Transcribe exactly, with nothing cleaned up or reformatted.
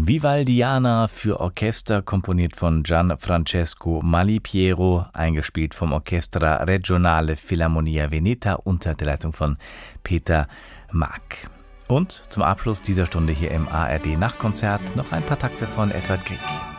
Vivaldiana für Orchester, komponiert von Gianfrancesco Malipiero, eingespielt vom Orchestra Regionale Filarmonia Veneta unter der Leitung von Peter Mack. Und zum Abschluss dieser Stunde hier im A R D Nachtkonzert noch ein paar Takte von Edvard Grieg.